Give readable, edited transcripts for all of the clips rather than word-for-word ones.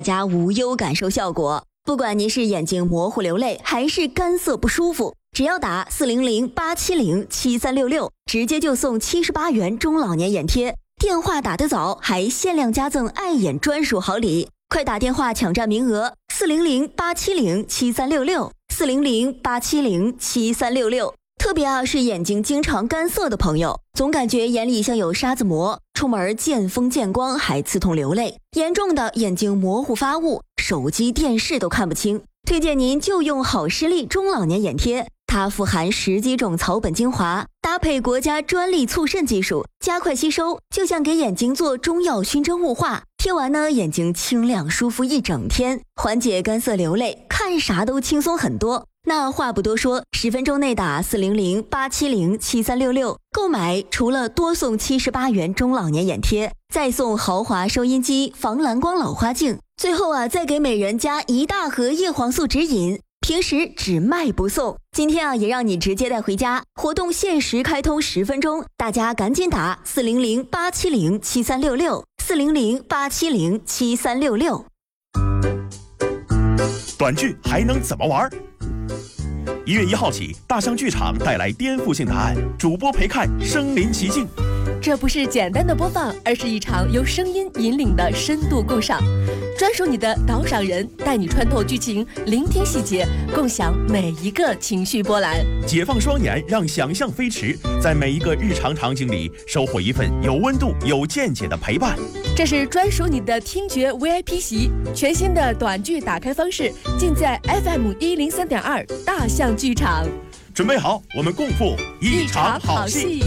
家无忧感受效果。不管您是眼睛模糊流泪，还是干涩不舒服，只要打400-870-7366，直接就送78元中老年眼贴。电话打得早，还限量加赠爱眼专属好礼，快打电话抢占名额，400-870-7366，400-870-7366。特别是眼睛经常干涩的朋友，总感觉眼里像有沙子膜，出门见风见光还刺痛流泪，严重的眼睛模糊发雾，手机电视都看不清。推荐您就用好视力中老年眼贴，它富含10几种草本精华，搭配国家专利促渗技术，加快吸收，就像给眼睛做中药熏蒸雾化。贴完呢，眼睛清亮舒服一整天，缓解干涩流泪，看啥都轻松很多。那话不多说，10分钟内打400-870-7366，购买除了多送78元中老年眼贴，再送豪华收音机、防蓝光老花镜，最后再给每人加1大盒叶黄素指引，平时只卖不送。今天也让你直接带回家，活动限时开通10分钟，大家赶紧打400-870-7366，400-870-7366。 短剧还能怎么玩？1月1号起，大象剧场带来颠覆性答案，主播陪看身临其境。 这不是简单的播放，而是一场由声音引领的深度共赏，专属你的导赏人，带你穿透剧情，聆听细节，共享每一个情绪波澜。 解放双眼，让想象飞驰，在每一个日常场景里收获一份有温度、有见解的陪伴。 这是专属你的听觉 VIP 席，全新的短剧打开方式，尽在 FM103.2大象剧场。 准备好，我们共赴一场好戏。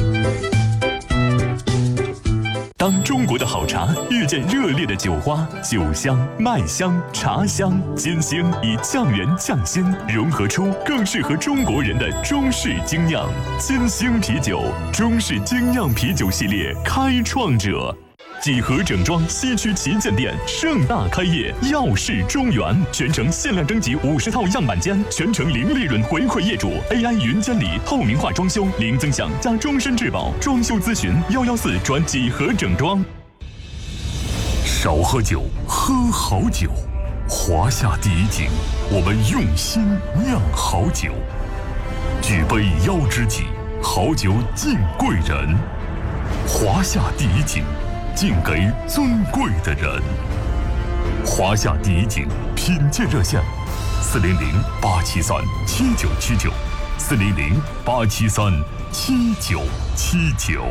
当中国的好茶遇见热烈的酒花，酒香、麦香、茶香、金星以酱源酱鲜融合出更适合中国人的中式精酿。金星啤酒，中式精酿啤酒系列开创者。几何整装西区旗舰店盛大开业，耀世中原，全程限量征集50套样板间，全程零利润回馈业主 ，AI 云监理，透明化装修，零增项加终身质保，装修咨询114转几何整装。少喝酒，喝好酒。华夏第一景，我们用心酿好酒。举杯邀知己，好酒敬贵人。华夏第一景，敬给尊贵的人。华夏第一景品鉴热线：400-873-7979，400-873-7979。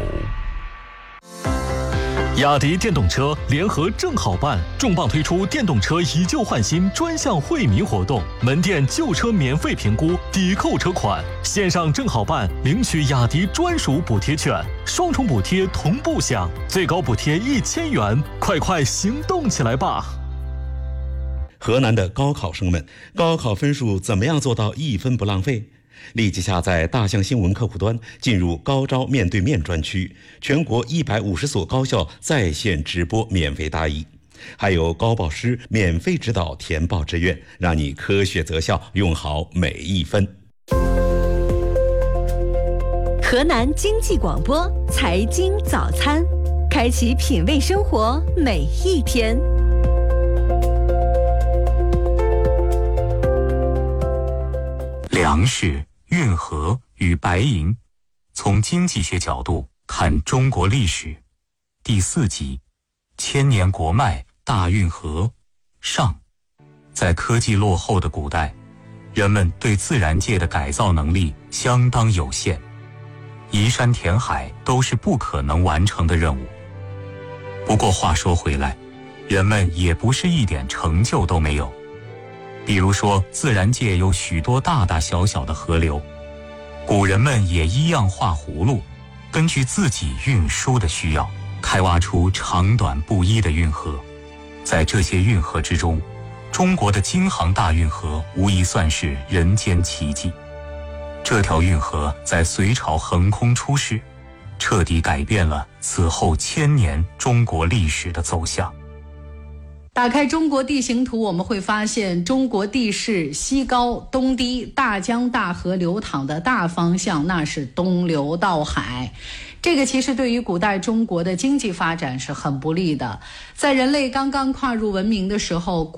雅迪电动车联合正好办重磅推出电动车以旧换新专项惠民活动，门店旧车免费评估，抵扣车款，线上正好办领取雅迪专属补贴券，双重补贴同步享，最高补贴1000元，快行动起来吧！ 河南的高考生们，高考分数怎么样做到1分不浪费？立即下载大象新闻客户端，进入高招面对面专区，全国150所高校在线直播免费答疑，还有高报师免费指导填报志愿，让你科学择校，用好每1分。 河南经济广播财经早餐，开启品味生活每一天。 粮食、运河与白银，从经济学角度看中国历史。第4集，千年国脉大运河上。在科技落后的古代，人们对自然界的改造能力相当有限，移山填海都是不可能完成的任务。不过话说回来，人们也不是一点成就都没有。比如说，自然界有许多大大小小的河流，古人们也一样画葫芦，根据自己运输的需要，开挖出长短不一的运河。在这些运河之中，中国的京杭大运河无疑算是人间奇迹。这条运河在隋朝横空出世，彻底改变了此后1000年中国历史的走向。 打开中国地形图，我们会发现中国地势西高东低，大江大河流淌的大方向那是东流到海。这个其实对于古代中国的经济发展是很不利的。在人类刚刚跨入文明的时候，